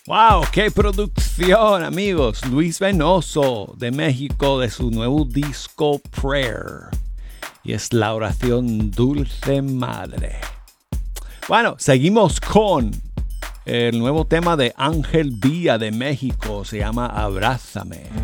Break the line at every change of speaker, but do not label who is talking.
¡Wow! ¡Qué producción, amigos! Luis Venoso de México de su nuevo disco Prayer. Y es la oración Dulce Madre. Bueno, seguimos con el nuevo tema de Ángel Villa de México. Se llama Abrázame.